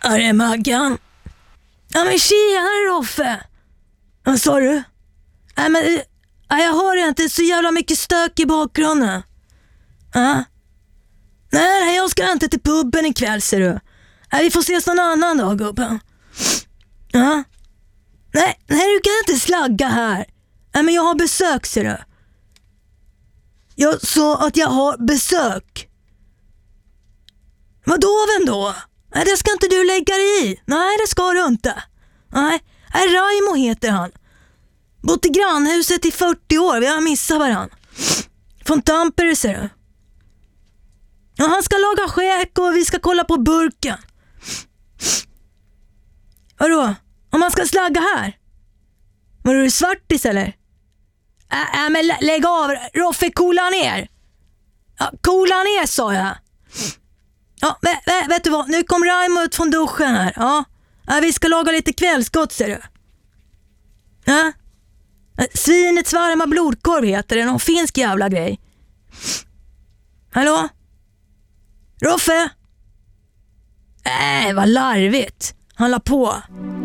Ja, det är Maggan. Ja, men tjena Roffe. Vad sa du? Nej, men jag hör inte, så jävla mycket stök i bakgrunden. Ja. Nej, jag ska inte till puben ikväll, ser du. Nej, vi får ses någon annan dag, gubben. Ja. Nej, du kan inte slagga här. Nej, men jag har besök, ser du. Jag sa att jag har besök. Vadå, vem då? Nej, det ska inte du lägga dig i. Nej, det ska du inte. Nej, Raimo heter han. Bott i grannhuset i 40 år. Vi har missat varann. Från Tampere, ser du. Ja, han ska laga skäk och vi ska kolla på burken. Vadå? Om man ska slagga här? Var du svartis eller? Men lägg av. Roffe, coola ner. Ja, coola ner, sa jag. Ja, vet du vad? Nu kom Raimo ut från duschen här. Ja, vi ska laga lite kvällsgott, ser du. Ja. Svinets varma blodkorv heter det. Någon finsk jävla grej. Hallå? Roffe? Vad larvigt. Han la på.